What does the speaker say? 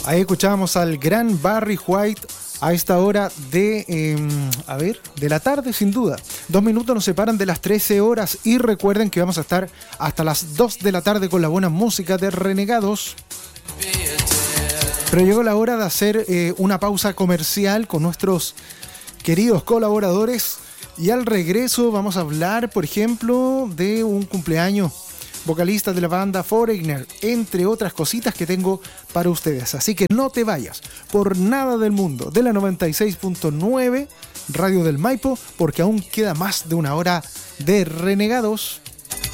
Ahí escuchábamos al gran Barry White a esta hora de la tarde, sin duda. 2 minutos nos separan de las 13 horas y recuerden que vamos a estar hasta las 2 de la tarde con la buena música de Renegados. Pero llegó la hora de hacer una pausa comercial con nuestros queridos colaboradores y al regreso vamos a hablar, por ejemplo, de un cumpleaños vocalista de la banda Foreigner, entre otras cositas que tengo para ustedes. Así que no te vayas por nada del mundo de la 96.9 Radio del Maipo, porque aún queda más de una hora de Renegados.